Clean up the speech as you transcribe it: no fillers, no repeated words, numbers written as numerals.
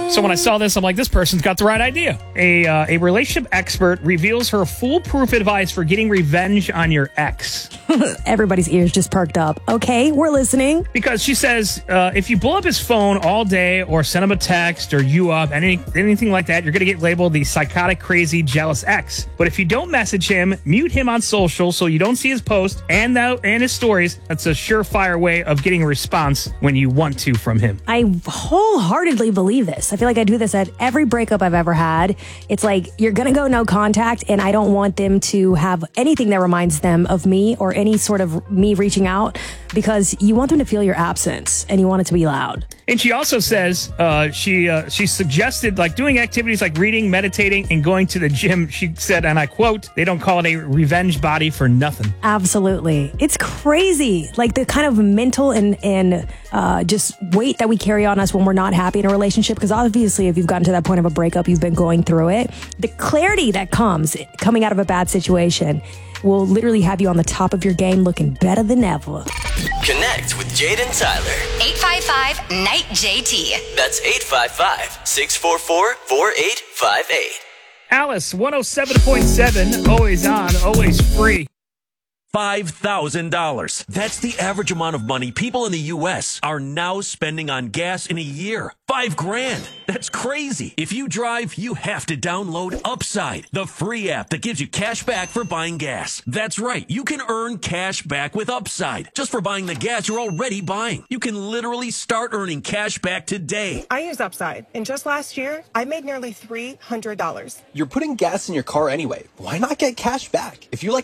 So when I saw this, I'm like, this person's got the right idea. A relationship expert reveals her foolproof advice for getting revenge on your ex. Everybody's ears just perked up. Okay, we're listening. Because she says, if you blow up his phone all day or send him a text or you up, anything like that, you're going to get labeled the psychotic, crazy, jealous ex. But if you don't message him, mute him on social so you don't see his post and his stories, that's a surefire way of getting a response when you want to from him. I wholeheartedly believe this. I feel like I do this at every breakup I've ever had. It's like, you're going to go no contact, and I don't want them to have anything that reminds them of me or any sort of me reaching out, because you want them to feel your absence and you want it to be loud. And she also says she suggested like doing activities like reading, meditating, and going to the gym. She said, and I quote, "They don't call it a revenge body for nothing." Absolutely. It's crazy. Like the kind of mental and just weight that we carry on us when we're not happy in a relationship. Because obviously, if you've gotten to that point of a breakup, you've been going through it. The clarity that coming out of a bad situation will literally have you on the top of your game, looking better than ever. Connect with Jade and Tyler. 855-NIGHT-JT. That's 855-644-4858. Alice, 107.7, always on, always free. $5,000. That's the average amount of money people in the U.S. are now spending on gas in a year. $5,000. That's crazy. If you drive, you have to download Upside, the free app that gives you cash back for buying gas. That's right. You can earn cash back with Upside just for buying the gas you're already buying. You can literally start earning cash back today. I use Upside, and just last year, I made nearly $300. You're putting gas in your car anyway. Why not get cash back? If you like